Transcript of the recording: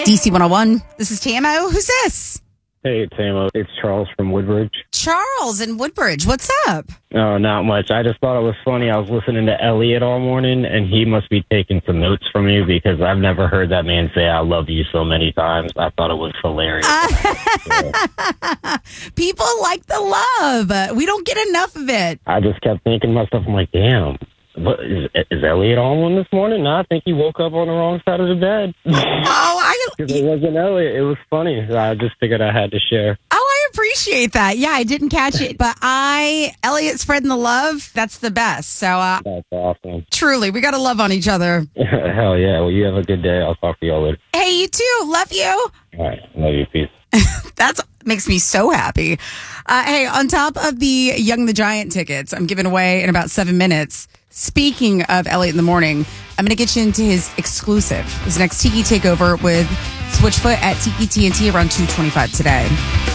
DC 101. This is TMO. Who's this? Hey, Tamo. It's Charles from Woodbridge. Charles in Woodbridge. What's up? Oh, not much. I just thought it was funny. I was listening to Elliot all morning, and he must be taking some notes from you because I've never heard that man say, I love you so many times. I thought it was hilarious. People like the love. We don't get enough of it. I just kept thinking to myself, I'm like, damn. What, is Elliot on one this morning? No, I think he woke up on the wrong side of the bed. Because it wasn't Elliot. It was funny. I just figured I had to share. I appreciate that. Yeah, I didn't catch it, but Elliot spreading the love, that's the best. So That's awesome. Truly, we got to love on each other. Hell yeah. Well, you have a good day. I'll talk to you all later. Hey, you too. Love you. All right. Love you. Peace. That makes me so happy. Hey, on top of the Young the Giant tickets I'm giving away in about 7 minutes, speaking of Elliot in the morning, I'm going to get you into his exclusive. His next Tiki Takeover with Switchfoot at Tiki TNT around 2:25 today.